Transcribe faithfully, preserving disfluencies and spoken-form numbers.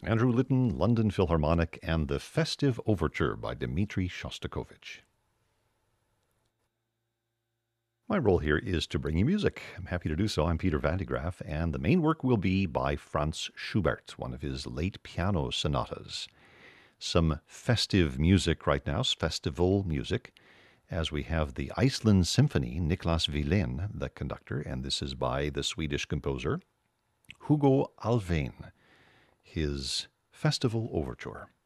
Andrew Litton, London Philharmonic, and the Festive Overture by Dmitri Shostakovich. My role here is to bring you music. I'm happy to do so. I'm Peter Van de Graaff, and the main work will be by Franz Schubert, one of his late piano sonatas. Some festive music right now, festival music, as we have the Iceland Symphony, Niklas Wilén, the conductor, and this is by the Swedish composer Hugo Alfvén, his Festival Overture.